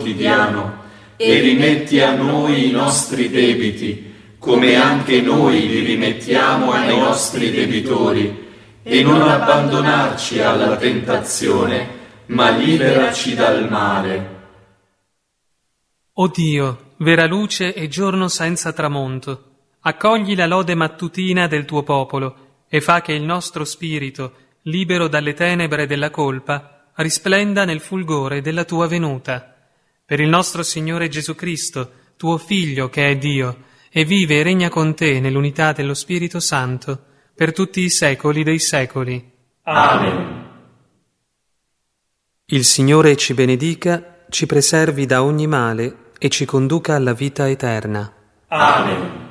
quotidiano e rimetti a noi i nostri debiti, come anche noi li rimettiamo ai nostri debitori, e non abbandonarci alla tentazione, ma liberaci dal male. O Dio, vera luce e giorno senza tramonto, accogli la lode mattutina del tuo popolo e fa che il nostro spirito, libero dalle tenebre della colpa, risplenda nel fulgore della tua venuta. Per il nostro Signore Gesù Cristo, tuo Figlio che è Dio, e vive e regna con te nell'unità dello Spirito Santo, per tutti i secoli dei secoli. Amen. Il Signore ci benedica, ci preservi da ogni male e ci conduca alla vita eterna. Amen.